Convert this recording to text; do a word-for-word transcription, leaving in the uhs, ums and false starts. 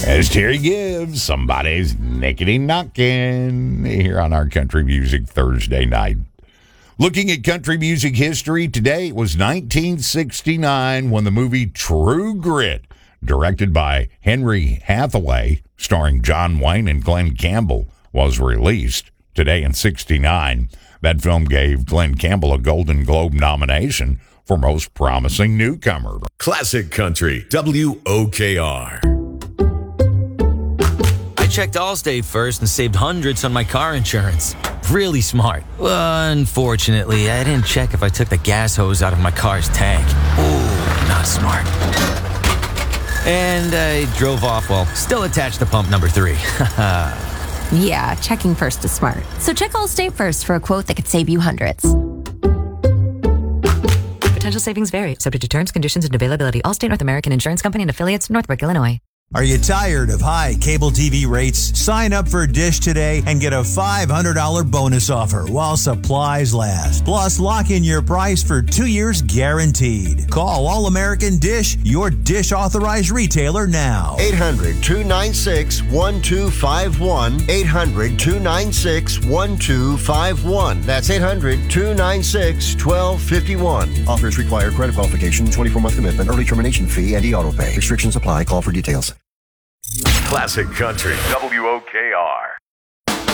As Terry gives, somebody's nickety knocking here on our Country Music Thursday night. Looking at country music history today, it was nineteen sixty-nine when the movie True Grit, directed by Henry Hathaway, starring John Wayne and Glenn Campbell, was released. Today in sixty-nine, that film gave Glenn Campbell a Golden Globe nomination for Most Promising Newcomer. Classic Country, W O K R. I checked Allstate first and saved hundreds on my car insurance. Really smart. Well, unfortunately, I didn't check if I took the gas hose out of my car's tank. Ooh, not smart. And I drove off while still attached to pump number three. Yeah, checking first is smart. So check Allstate first for a quote that could save you hundreds. Potential savings vary, subject to terms, conditions, and availability. Allstate North American Insurance Company and affiliates, Northbrook, Illinois. Are you tired of high cable T V rates? Sign up for Dish today and get a five hundred dollars bonus offer while supplies last. Plus, lock in your price for two years guaranteed. Call All American Dish, your Dish authorized retailer now. eight hundred, two nine six, one two five one. eight hundred, two nine six, one two five one. That's eight hundred, two nine six, one two five one. Offers require credit qualification, twenty-four month commitment, early termination fee, and e-auto pay. Restrictions apply. Call for details. Classic Country, W